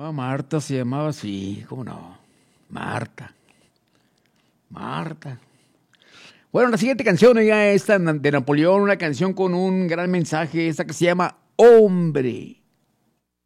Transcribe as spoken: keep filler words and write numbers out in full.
llamaba Marta, se llamaba así, ¿cómo no? Marta. Marta. Bueno, la siguiente canción ya esta de Napoleón, una canción con un gran mensaje, esta que se llama Hombre.